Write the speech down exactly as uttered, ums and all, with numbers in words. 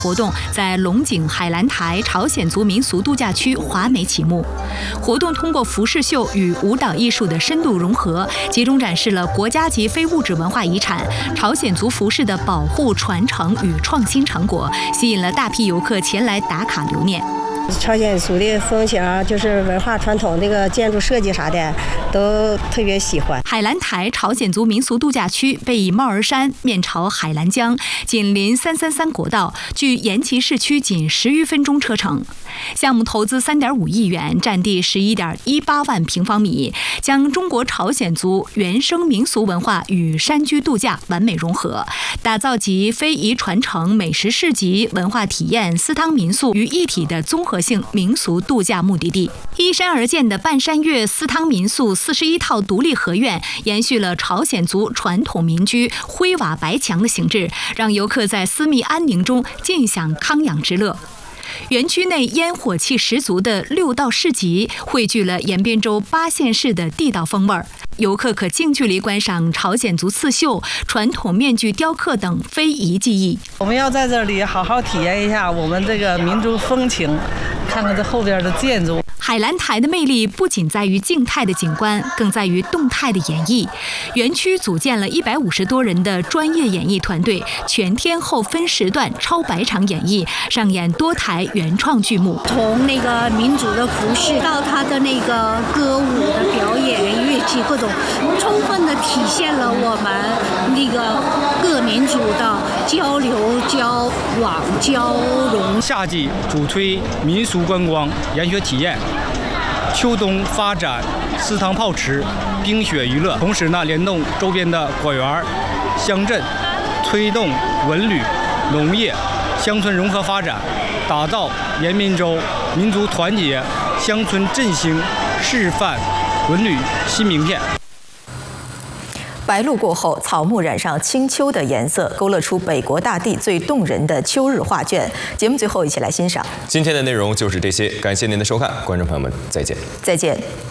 活动在龙井海兰台朝鲜族民俗度假区华美启幕。活动通过服饰秀与舞蹈艺术的深度融合，集中展示了国家级非物质文化遗产朝鲜族服饰的保护、传承与创新成果，吸引了大批游客前来打卡留念。 朝鲜族的风情，就是文化传统，那个建筑设计啥的，都特别喜欢。 海兰台朝鲜族民俗度假区背倚帽儿山，面朝海兰江，紧邻三三三国道，距延吉市区仅十余分钟车程。项目投资三点五亿元，占地十一点一八万平方米，将中国朝鲜族原生民俗文化与山居度假完美融合，打造集非遗传承、美食市集、文化体验、私汤民宿于一体的综合性民俗度假目的地。依山而建的半山岳私汤民宿四十一套独立合院，延续了朝鲜族传统民居灰瓦白墙的形制，让游客在私密安宁中尽享康养之乐。园区内烟火气十足的六道市集，汇聚了延边州八县市的地道风味儿。游客可近距离观赏朝鲜族刺绣、传统面具雕刻等非遗技艺。 我们要在这里好好体验一下我们这个民族风情，看看这后边的建筑。 海兰台的魅力不仅在于静态的景观，更在于动态的演绎。园区组建了一百五十多人的专业演艺团队，全天候分时段超百场演绎，上演多台原创剧目。 从那个民族的服饰到他的那个歌舞的表演、乐器各种，充分的体现了我们那个各民族的交流、交往、交融。 夏季主推民俗观光、研学体验。秋冬发展私汤泡池、冰雪娱乐，同时呢联动周边的果园、乡镇，推动文旅、农业、乡村融合发展，打造延边州民族团结、乡村振兴示范文旅新名片。 白露过后，草木染上青秋的颜色，勾勒出北国大地最动人的秋日画卷。节目最后一起来欣赏。 今天的内容就是这些，感谢您的收看，观众朋友们，再见。 再见。